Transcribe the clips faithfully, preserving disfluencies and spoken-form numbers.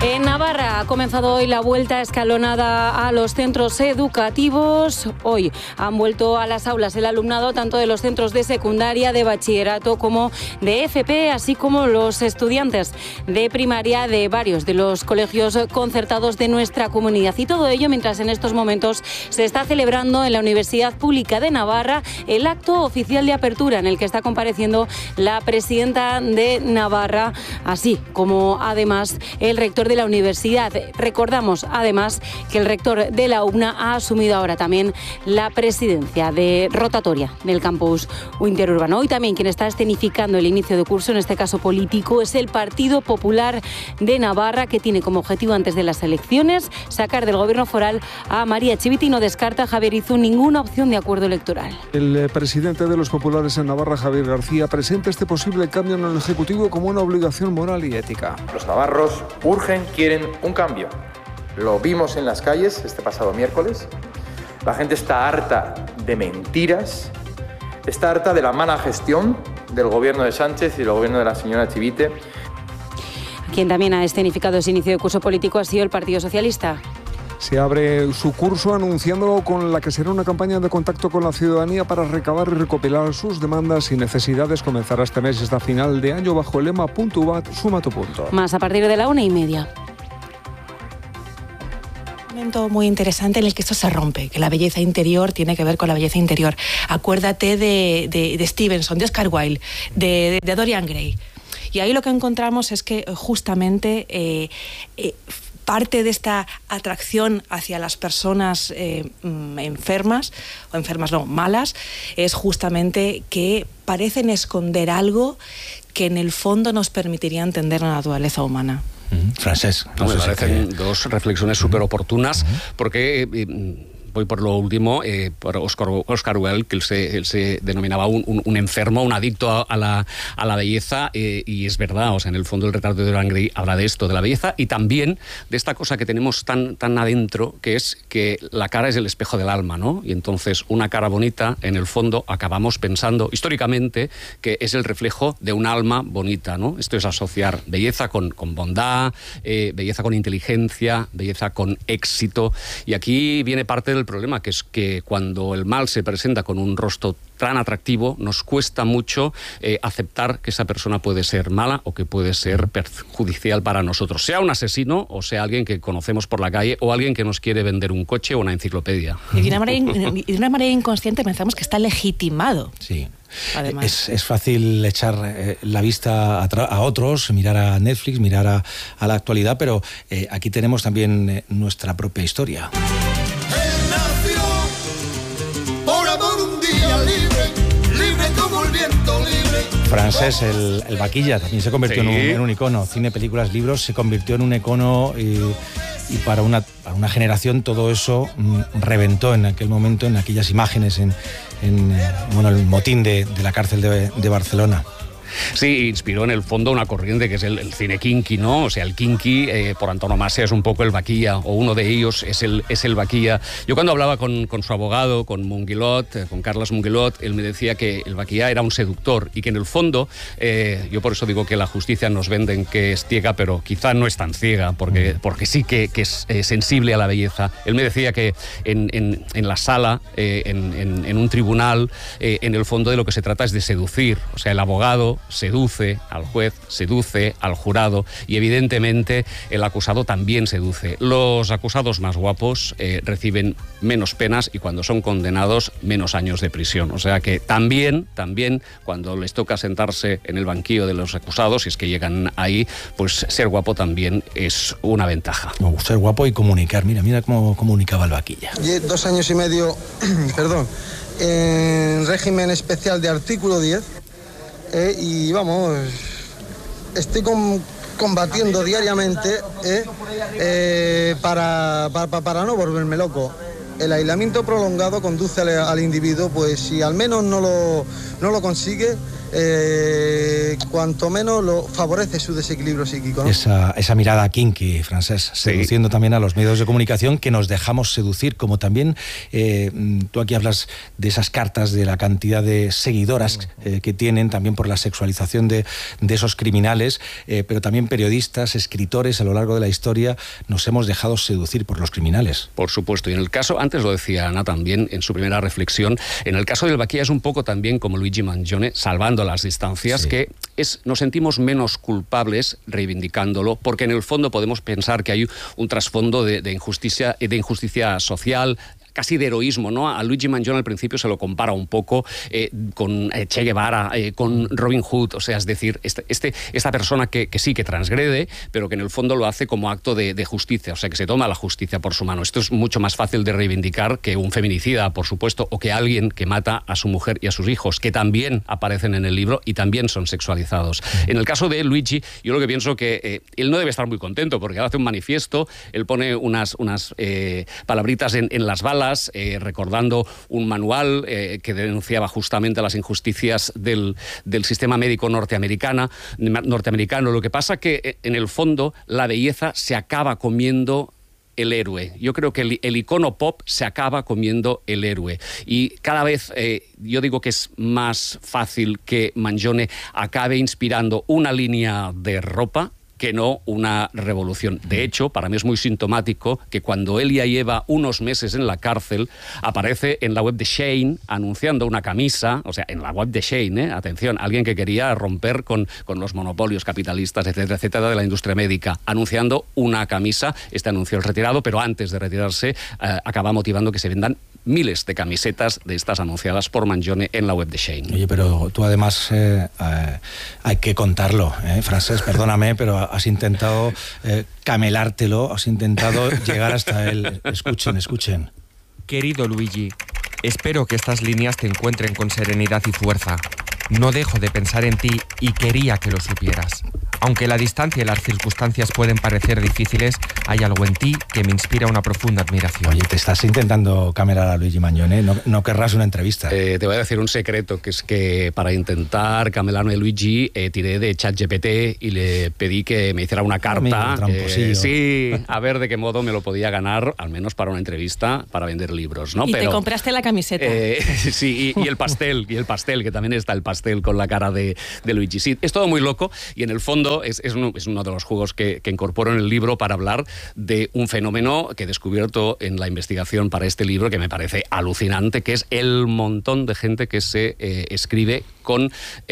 En Navarra ha comenzado hoy la vuelta escalonada a los centros educativos. Hoy han vuelto a las aulas el alumnado tanto de los centros de secundaria, de bachillerato como de F P, así como los estudiantes de primaria de varios de los colegios concertados de nuestra comunidad. Y todo ello mientras en estos momentos se está celebrando en la Universidad Pública de Navarra el acto oficial de apertura en el que está compareciendo la presidenta de Navarra, así como además el rector de la universidad. Recordamos además que el rector de la U B N A ha asumido ahora también la presidencia de rotatoria del campus interurbano. Hoy también quien está escenificando el inicio de curso, en este caso político, es el Partido Popular de Navarra, que tiene como objetivo antes de las elecciones sacar del gobierno foral a María Chivite y no descarta, Javier Izu, ninguna opción de acuerdo electoral. El presidente de los populares en Navarra, Javier García, presenta este posible cambio en el Ejecutivo como una obligación moral y ética. Los navarros urgen, quieren un cambio. Lo vimos en las calles este pasado miércoles. La gente está harta de mentiras, está harta de la mala gestión del gobierno de Sánchez y del gobierno de la señora Chivite. Quien también ha escenificado ese inicio de curso político ha sido el Partido Socialista. Se abre su curso anunciando con la que será una campaña de contacto con la ciudadanía para recabar y recopilar sus demandas y necesidades. Comenzará este mes hasta final de año bajo el lema Punto U B A T, suma tu punto. Más a partir de la una y media. Un momento muy interesante en el que esto se rompe, que la belleza interior tiene que ver con la belleza interior. Acuérdate de, de, de Stevenson, de Oscar Wilde, de, de Dorian Gray. Y ahí lo que encontramos es que justamente eh, eh, parte de esta atracción hacia las personas eh, enfermas, o enfermas no, malas, es justamente que parecen esconder algo que en el fondo nos permitiría entender la naturaleza humana. Uh-huh. Francesc, no, no sé me parecen si dos reflexiones súper oportunas, uh-huh. porque eh, voy por lo último, eh, por Oscar, Oscar Wilde, que él se, él se denominaba un, un, un enfermo, un adicto a, a, la, a la belleza, eh, y es verdad, o sea, en el fondo el retrato de Dorian Gray habla de esto, de la belleza, y también de esta cosa que tenemos tan, tan adentro, que es que la cara es el espejo del alma, ¿no? Y entonces una cara bonita, en el fondo, acabamos pensando, históricamente, que es el reflejo de un alma bonita, ¿no? Esto es asociar belleza con, con bondad, eh, belleza con inteligencia, belleza con éxito, y aquí viene parte del problema, que es que cuando el mal se presenta con un rostro tan atractivo, nos cuesta mucho eh, aceptar que esa persona puede ser mala o que puede ser perjudicial para nosotros, sea un asesino o sea alguien que conocemos por la calle o alguien que nos quiere vender un coche o una enciclopedia. Y de una manera, de una manera inconsciente pensamos que está legitimado. Sí. Además. Es, es fácil echar eh, la vista a, a otros, mirar a Netflix, mirar a, a la actualidad, pero eh, aquí tenemos también eh, nuestra propia historia. Francesc, el, el vaquilla, también se convirtió sí. en, un, en un icono. Cine, películas, libros, se convirtió en un icono y, y para, una, para una generación todo eso mm, reventó en aquel momento, en aquellas imágenes, en, en bueno, el motín de, de la cárcel de, de Barcelona. Sí, inspiró en el fondo una corriente que es el, el cine kinky, ¿no? O sea, el kinky, eh, por antonomasia, es un poco el vaquilla, o uno de ellos es el, es el vaquilla. Yo cuando hablaba con, con su abogado, con Munguilot, eh, con Carles Munguilot, él me decía que el vaquilla era un seductor y que en el fondo, eh, yo por eso digo que la justicia nos venden que es ciega, pero quizá no es tan ciega, porque, porque sí que, que es eh, sensible a la belleza. Él me decía que en, en, en la sala, eh, en, en, en un tribunal, eh, en el fondo de lo que se trata es de seducir. O sea, el abogado seduce al juez, seduce al jurado y evidentemente el acusado también seduce. Los acusados más guapos eh, reciben menos penas y cuando son condenados menos años de prisión. O sea que también, también cuando les toca sentarse en el banquillo de los acusados, si es que llegan ahí, pues ser guapo también es una ventaja. No, ser guapo y comunicar. Mira, mira cómo comunicaba el vaquilla. Dos años y medio, perdón, en régimen especial de artículo diez. Eh, y vamos, estoy con, combatiendo diariamente eh, eh, para, para, para no volverme loco. El aislamiento prolongado conduce al, al individuo, pues si al menos no lo, no lo consigue, eh, cuanto menos lo favorece su desequilibrio psíquico, ¿no? Esa, esa mirada kinky, Francés, seduciendo sí. también a los medios de comunicación, que nos dejamos seducir, como también eh, tú aquí hablas de esas cartas, de la cantidad de seguidoras eh, que tienen, también por la sexualización de, de esos criminales, eh, pero también periodistas, escritores, a lo largo de la historia nos hemos dejado seducir por los criminales. Por supuesto, y en el caso, antes lo decía Ana también en su primera reflexión, en el caso del Baquia es un poco también como Luigi Mangione, salvando las distancias, sí. que es, nos sentimos menos culpables reivindicándolo, porque en el fondo podemos pensar que hay un trasfondo de, de injusticia, de injusticia social, casi de heroísmo, ¿no? A Luigi Mangione al principio se lo compara un poco eh, con eh, Che Guevara, eh, con Robin Hood, o sea, es decir, este, este, esta persona que, que sí, que transgrede, pero que en el fondo lo hace como acto de, de justicia, o sea, que se toma la justicia por su mano. Esto es mucho más fácil de reivindicar que un feminicida, por supuesto, o que alguien que mata a su mujer y a sus hijos, que también aparecen en el libro y también son sexualizados. En el caso de Luigi, yo lo que pienso que eh, él no debe estar muy contento, porque hace un manifiesto, él pone unas, unas eh, palabritas en, en las balas, Eh, recordando un manual eh, que denunciaba justamente las injusticias del, del sistema médico norteamericana, norteamericano. Lo que pasa que en el fondo la belleza se acaba comiendo el héroe. Yo creo que el, el icono pop se acaba comiendo el héroe. Y cada vez eh, yo digo que es más fácil que Mangione acabe inspirando una línea de ropa que no una revolución. De hecho, para mí es muy sintomático que cuando él ya lleva unos meses en la cárcel, aparece en la web de Shein anunciando una camisa, o sea, en la web de Shein, ¿eh? Atención, alguien que quería romper con, con los monopolios capitalistas, etcétera, etcétera, de la industria médica, anunciando una camisa. Este anuncio es retirado, pero antes de retirarse eh, acaba motivando que se vendan miles de camisetas de estas anunciadas por Mangione en la web de Shein. Oye, pero tú además eh, eh, hay que contarlo, ¿eh? Francés, perdóname, pero has intentado eh, camelártelo, has intentado llegar hasta él. Escuchen, escuchen. Querido Luigi, espero que estas líneas te encuentren con serenidad y fuerza. No dejo de pensar en ti y quería que lo supieras. Aunque la distancia y las circunstancias pueden parecer difíciles, hay algo en ti que me inspira una profunda admiración. Oye, te estás intentando camelar a Luigi Mangione, ¿no, no querrás una entrevista? Eh, te voy a decir un secreto, que es que para intentar camelarme a Luigi eh, tiré de ChatGPT y le pedí que me hiciera una carta. Eh, sí, a ver de qué modo me lo podía ganar, al menos para una entrevista, para vender libros, ¿no? Y Pero, te compraste la camiseta. Eh, sí, y, y el pastel, y el pastel, que también está el pastel con la cara de, de Luigi. Sí, es todo muy loco y en el fondo es, es, uno, es uno de los juegos que, que incorporo en el libro para hablar de un fenómeno que he descubierto en la investigación para este libro que me parece alucinante, que es el montón de gente que se eh, escribe con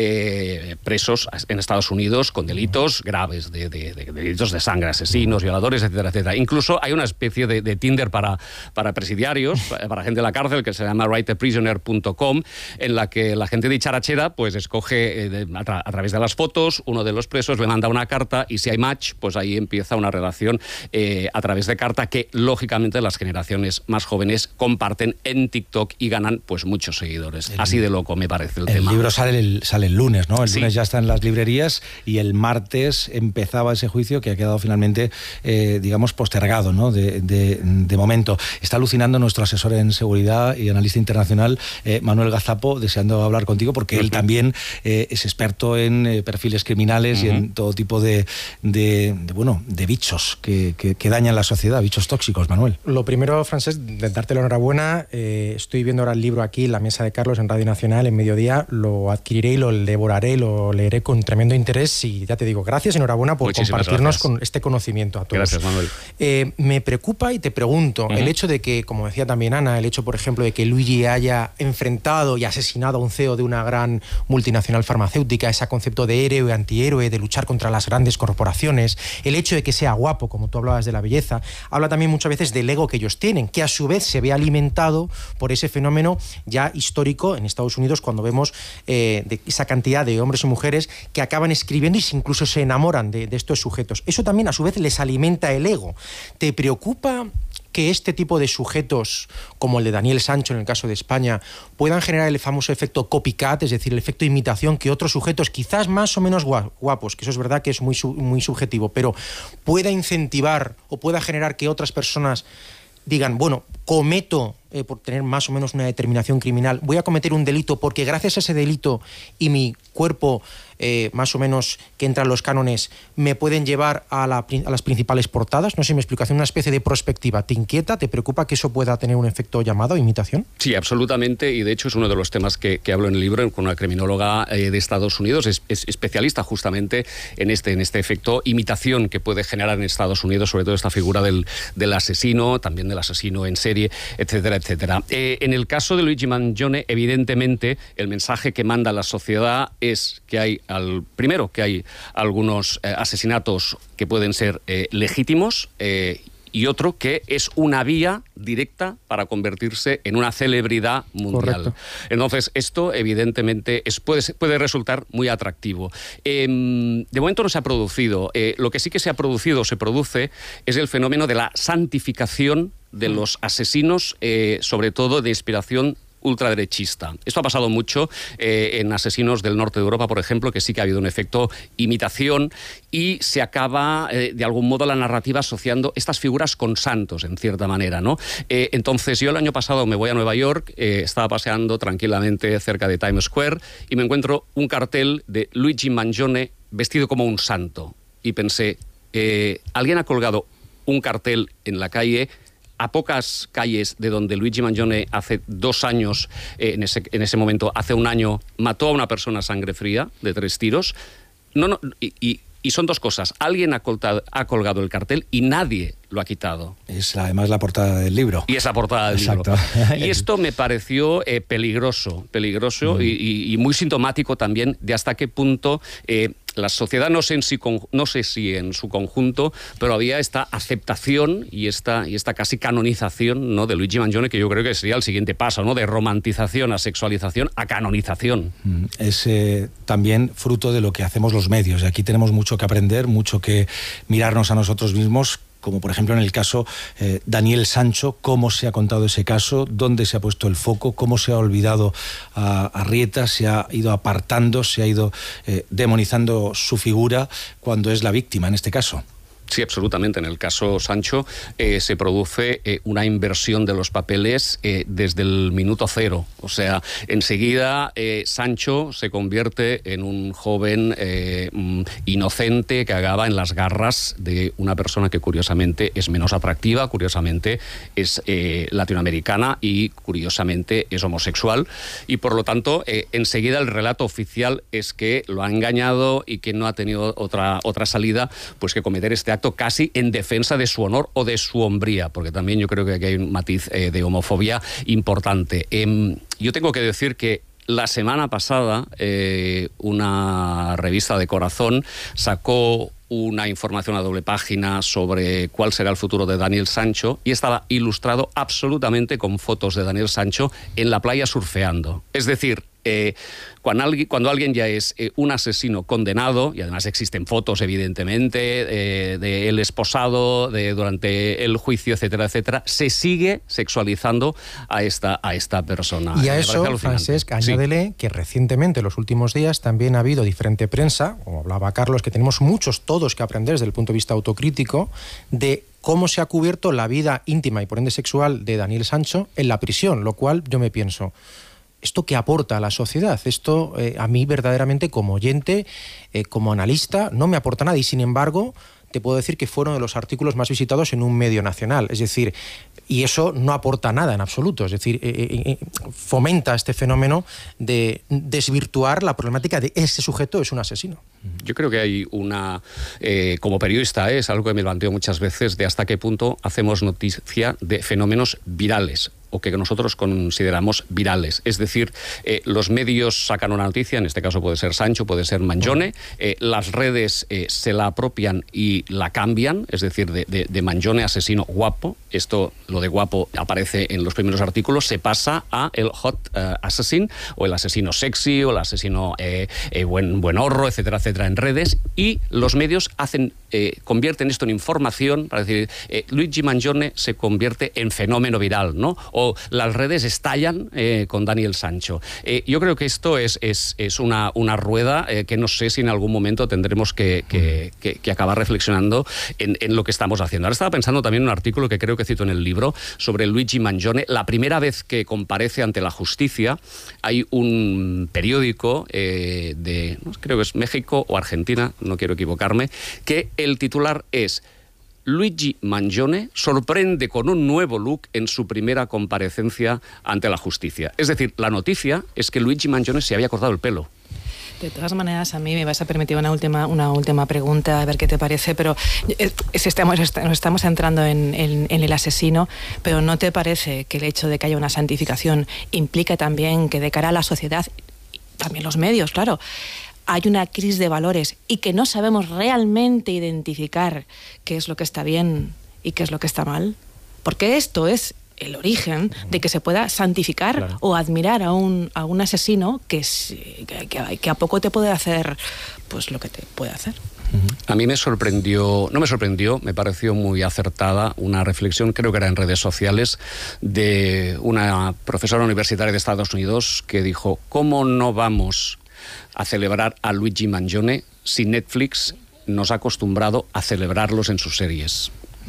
eh, presos en Estados Unidos con delitos graves, de, de, de, de delitos de sangre, asesinos, violadores, etcétera, etcétera. Incluso hay una especie de, de Tinder para, para presidiarios, para gente de la cárcel, que se llama write a prisoner punto com, en la que la gente de dicharachera pues escoge eh, de, a, tra a través de las fotos, uno de los presos le manda una carta y si hay match, pues ahí empieza una relación eh, a través de carta que lógicamente las generaciones más jóvenes comparten en TikTok y ganan pues muchos seguidores. El, Así de loco me parece el, el tema. El libro sale el, sale el lunes, ¿no? El sí. lunes ya está en las librerías y el martes empezaba ese juicio que ha quedado finalmente, eh, digamos, postergado, ¿no? De, de, de momento. Está alucinando nuestro asesor en seguridad y analista internacional, eh, Manuel Gazapo, deseando hablar contigo porque uh-huh. él también eh, es experto en eh, perfiles criminales uh-huh. y en todo tipo de, de, de, bueno, de bichos que, que, que dañan la sociedad, bichos tóxicos, Manuel. Lo primero, Francés, de darte la enhorabuena. Eh, estoy viendo ahora el libro aquí en la mesa de Carlos en Radio Nacional en mediodía. Lo adquiriré y lo devoraré, lo leeré con tremendo interés y ya te digo, gracias, enhorabuena por Muchísimas compartirnos gracias. con este conocimiento a todos. Gracias, Manuel. Eh, me preocupa y te pregunto, uh-huh. el hecho de que, como decía también Ana, el hecho, por ejemplo, de que Luigi haya enfrentado y asesinado a un C E O de una gran multinacional farmacéutica, ese concepto de héroe, antihéroe, de luchar contra las grandes corporaciones, el hecho de que sea guapo, como tú hablabas de la belleza, habla también muchas veces del ego que ellos tienen, que a su vez se ve alimentado por ese fenómeno ya histórico en Estados Unidos cuando vemos eh, de esa cantidad de hombres y mujeres que acaban escribiendo y incluso se enamoran de, de estos sujetos. Eso también a su vez les alimenta el ego. ¿Te preocupa que este tipo de sujetos, como el de Daniel Sancho en el caso de España, puedan generar el famoso efecto copycat, es decir, el efecto imitación, que otros sujetos, quizás más o menos guapos, que eso es verdad que es muy, muy subjetivo, pero pueda incentivar o pueda generar que otras personas digan, bueno, cometo eh, por tener más o menos una determinación criminal, voy a cometer un delito porque gracias a ese delito y mi cuerpo eh, más o menos que entra en los cánones me pueden llevar a, la, a las principales portadas? No sé si me explico, hacer una especie de prospectiva. ¿Te inquieta, te preocupa que eso pueda tener un efecto llamado, imitación? Sí, absolutamente, y de hecho es uno de los temas que, que hablo en el libro con una criminóloga eh, de Estados Unidos, es, es especialista justamente en este, en este efecto imitación que puede generar en Estados Unidos, sobre todo esta figura del, del asesino, también del asesino en serie, etcétera, etcétera. Eh, en el caso de Luigi Mangione, evidentemente, el mensaje que manda la sociedad es que hay, al, primero, que hay algunos eh, asesinatos que pueden ser eh, legítimos, eh, y otro que es una vía directa para convertirse en una celebridad mundial. Correcto. Entonces, esto evidentemente es, puede, puede resultar muy atractivo. Eh, de momento no se ha producido. Eh, lo que sí que se ha producido, se produce, es el fenómeno de la santificación de los asesinos, eh, sobre todo de inspiración ultraderechista. Esto ha pasado mucho eh, en asesinos del norte de Europa, por ejemplo, que sí que ha habido un efecto imitación y se acaba, eh, de algún modo, la narrativa asociando estas figuras con santos, en cierta manera, ¿no? Eh, entonces, yo el año pasado me voy a Nueva York, eh, estaba paseando tranquilamente cerca de Times Square y me encuentro un cartel de Luigi Mangione vestido como un santo. Y pensé, eh, alguien ha colgado un cartel en la calle a pocas calles de donde Luigi Mangione hace dos años, eh, en, ese, en ese momento, hace un año, mató a una persona a sangre fría de tres tiros. No, no, y, y, y son dos cosas. Alguien ha colgado, ha colgado el cartel y nadie lo ha quitado. Es además la portada del libro. Y es la portada del Exacto. libro. Y esto me pareció eh, peligroso, peligroso mm. y, y, y muy sintomático también de hasta qué punto eh, la sociedad, no sé, en si, no sé si en su conjunto, pero había esta aceptación y esta, y esta casi canonización, ¿no?, de Luigi Mangione, que yo creo que sería el siguiente paso, ¿no?, de romantización a sexualización a canonización. Es eh, también fruto de lo que hacemos los medios. Y aquí tenemos mucho que aprender, mucho que mirarnos a nosotros mismos, como por ejemplo en el caso eh, Daniel Sancho, cómo se ha contado ese caso, dónde se ha puesto el foco, cómo se ha olvidado a, a Rieta, se ha ido apartando, se ha ido eh, demonizando su figura cuando es la víctima en este caso. Sí, absolutamente. En el caso Sancho eh, se produce eh, una inversión de los papeles eh, desde el minuto cero. O sea, enseguida eh, Sancho se convierte en un joven eh, inocente que acaba en las garras de una persona que curiosamente es menos atractiva, curiosamente es eh, latinoamericana y curiosamente es homosexual. Y por lo tanto, eh, enseguida el relato oficial es que lo ha engañado y que no ha tenido otra, otra salida pues que cometer este acto casi en defensa de su honor o de su hombría, porque también yo creo que aquí hay un matiz eh, de homofobia importante. Eh, yo tengo que decir que la semana pasada eh, una revista de Corazón sacó una información a doble página sobre cuál será el futuro de Daniel Sancho y estaba ilustrado absolutamente con fotos de Daniel Sancho en la playa surfeando. Es decir, Eh, cuando, alguien, cuando alguien ya es eh, un asesino condenado, y además existen fotos evidentemente eh, de él esposado de, durante el juicio, etcétera, etcétera, se sigue sexualizando a esta, a esta persona. Y a eso, Francesc, añádele sí. que recientemente, en los últimos días, también ha habido diferente prensa, como hablaba Carlos, que tenemos muchos todos que aprender desde el punto de vista autocrítico, de cómo se ha cubierto la vida íntima y por ende sexual de Daniel Sancho en la prisión, lo cual yo me pienso, ¿esto qué aporta a la sociedad? Esto eh, a mí verdaderamente como oyente, eh, como analista, no me aporta nada y sin embargo te puedo decir que fue uno de los artículos más visitados en un medio nacional. Es decir, y eso no aporta nada en absoluto. Es decir, eh, eh, fomenta este fenómeno de desvirtuar la problemática de ese sujeto es un asesino. Yo creo que hay una, eh, como periodista, eh, es algo que me planteo muchas veces, de hasta qué punto hacemos noticia de fenómenos virales o que nosotros consideramos virales. Es decir, eh, los medios sacan una noticia, en este caso puede ser Sancho, puede ser Mangione, eh, las redes eh, se la apropian y la cambian, es decir, de, de, de Mangione asesino guapo, esto, lo de guapo aparece en los primeros artículos, se pasa a el hot uh, assassin, o el asesino sexy, o el asesino eh, eh, buen, buen horro, etcétera, etcétera, en redes, y los medios hacen eh, convierten esto en información para decir, eh, Luigi Mangione se convierte en fenómeno viral, ¿no? O las redes estallan eh, con Daniel Sancho. Eh, yo creo que esto es, es, es una, una rueda eh, que no sé si en algún momento tendremos que, que, que, que acabar reflexionando en, en lo que estamos haciendo. Ahora estaba pensando también en un artículo que creo que cito en el libro sobre Luigi Mangione. La primera vez que comparece ante la justicia, hay un periódico eh, de, no, creo que es México o Argentina, no quiero equivocarme, que el titular es: Luigi Mangione sorprende con un nuevo look en su primera comparecencia ante la justicia. Es decir, la noticia es que Luigi Mangione se había cortado el pelo. De todas maneras, a mí me vas a permitir una última, una última pregunta, a ver qué te parece, pero si estamos, nos estamos centrando en, en, en el asesino, pero ¿no te parece que el hecho de que haya una santificación implica también que de cara a la sociedad, también los medios, claro, hay una crisis de valores y que no sabemos realmente identificar qué es lo que está bien y qué es lo que está mal? Porque esto es el origen de que se pueda santificar, claro, o admirar a un, a un asesino que, es, que, que, que a poco te puede hacer pues lo que te puede hacer. A mí me sorprendió, no me sorprendió, me pareció muy acertada una reflexión, creo que era en redes sociales, de una profesora universitaria de Estados Unidos que dijo: ¿cómo no vamos a celebrar a Luigi Mangione si Netflix nos ha acostumbrado a celebrarlos en sus series?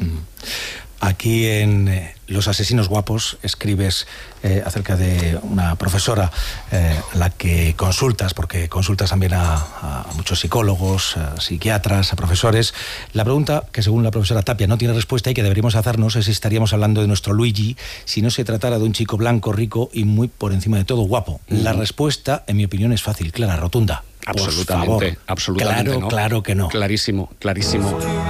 Aquí en eh, Los asesinos guapos escribes eh, acerca de una profesora eh, a la que consultas, porque consultas también a, a muchos psicólogos, a psiquiatras, a profesores. La pregunta que según la profesora Tapia no tiene respuesta y que deberíamos hacernos es si estaríamos hablando de nuestro Luigi si no se tratara de un chico blanco, rico y muy por encima de todo guapo. Mm. La respuesta, en mi opinión, es fácil, clara, rotunda. Absolutamente, absolutamente. Claro, ¿no? claro que no. Clarísimo, clarísimo.